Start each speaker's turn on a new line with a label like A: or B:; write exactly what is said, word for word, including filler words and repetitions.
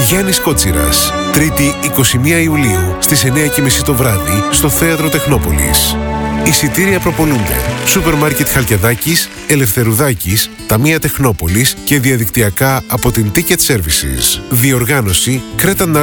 A: Γιάννης Κότσιρας. Τρίτη εικοστή πρώτη Ιουλίου στις εννιά και μισή το βράδυ στο Θέατρο Τεχνόπολης. Εισιτήρια προπολούνται. Σούπερ Μάρκετ Χαλκιαδάκης, Ελευθερουδάκης, Ταμεία Τεχνόπολης και διαδικτυακά από την Ticket Services. Διοργάνωση Cretan